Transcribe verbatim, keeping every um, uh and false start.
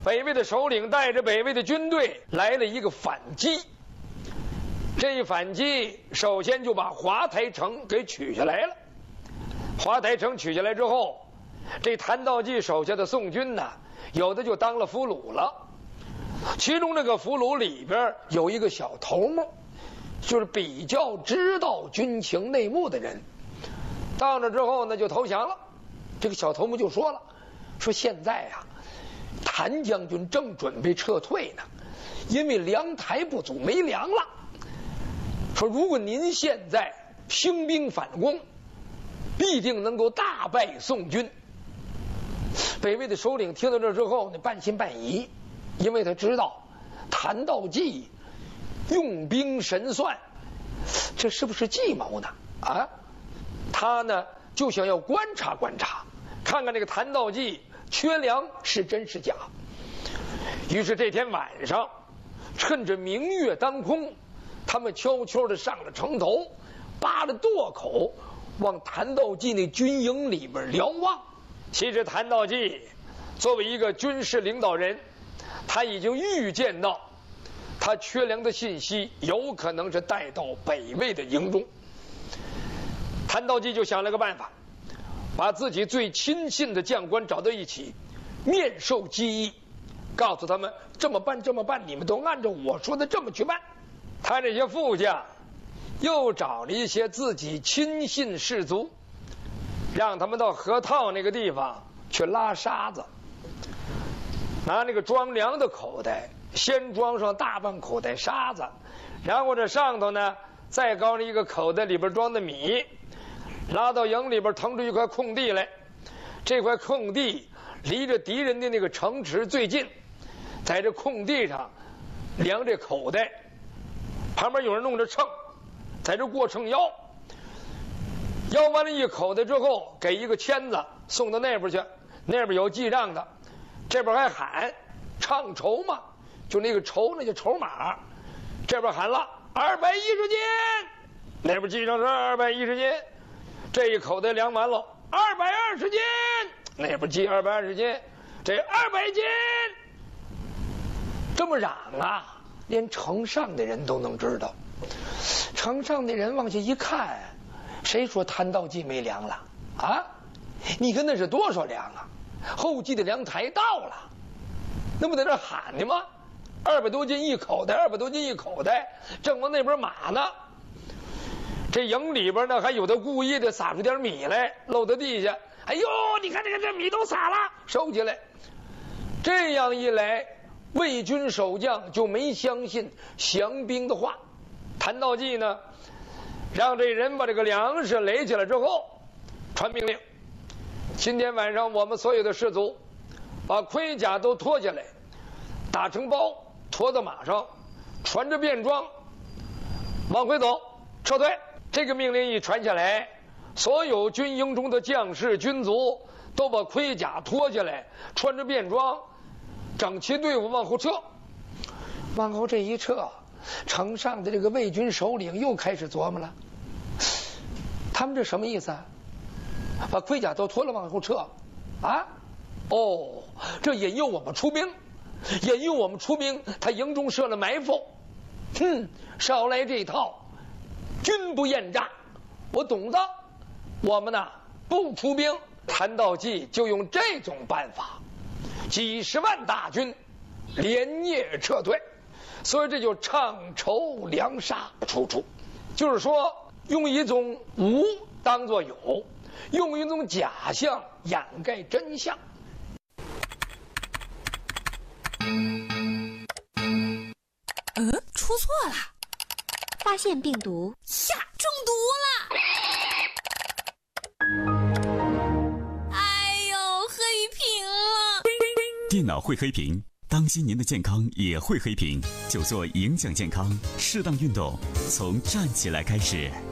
北魏的首领带着北魏的军队来了一个反击。这一反击，首先就把华台城给取下来了。华台城取下来之后，这谭道济手下的宋军呢，有的就当了俘虏了。其中这个俘虏里边有一个小头目，就是比较知道军情内幕的人。到那之后呢，就投降了。这个小头目就说了，说现在呀、啊，谭将军正准备撤退呢，因为粮台不足，没粮了。说如果您现在兴兵反攻，必定能够大败宋军。北魏的首领听到这之后呢，半信半疑，因为他知道谭道济用兵神算，这是不是计谋呢？啊，他呢就想要观察观察，看看这个谭道济缺粮是真是假。于是这天晚上，趁着明月当空，他们悄悄地上了城头，扒了垛口，往谭道济那军营里边瞭望。其实谭道济作为一个军事领导人，他已经预见到他缺粮的信息有可能是带到北魏的营中。谭道济就想了个办法，把自己最亲信的将官找到一起，面授机宜，告诉他们这么办这么办，你们都按照我说的这么去办。他这些副将又找了一些自己亲信士卒，让他们到河套那个地方去拉沙子，拿那个装粮的口袋先装上大半口袋沙子，然后这上头呢再搞了一个口袋，里边装的米，拉到营里边腾出一块空地来。这块空地离着敌人的那个城池最近，在这空地上量这口袋，旁边有人弄着秤，在这过秤腰，腰完了一口袋之后，给一个签子送到那边去，那边有记账的，这边还喊唱筹嘛，就那个筹那就筹码，这边喊了二百一十斤，那边记账是二百一十斤，这一口袋量完了二百二十斤，那边记二百二十斤，这二百斤，这么嚷啊，连城上的人都能知道。城上的人往下一看，谁说谭道济没粮了啊？你看那是多少粮啊？后继的粮台到了，那不在这喊呢吗？二百多斤一口袋，二百多斤一口袋，正往那边码呢。这营里边呢，还有的故意的撒出点米来，漏到地下。哎呦，你看这个这米都撒了，收起来。这样一来，魏军守将就没相信降兵的话。谭道济呢，让这人把这个粮食垒起来之后，传命令：今天晚上我们所有的士卒把盔甲都脱下来，打成包，驮到马上，穿着便装，往回走，撤退。这个命令一传下来，所有军营中的将士军卒都把盔甲脱下来，穿着便装，整齐队伍往后撤。往后这一撤，城上的这个魏军首领又开始琢磨了，他们这什么意思啊？把盔甲都脱了往后撤啊？哦，这引诱我们出兵，引诱我们出兵，他营中设了埋伏。哼，少来这套，军不厌诈，我懂得。我们呢不出兵，谭道济就用这种办法，几十万大军连夜撤退。所以这就唱筹粮杀出处，就是说用一种无当作有，用一种假象掩盖真相。 嗯，出错了， 发现病毒， 下中毒了。哎呦，黑屏了！ 电脑会黑屏，当心您的健康也会黑屏。久坐影响健康，适当运动，从站起来开始。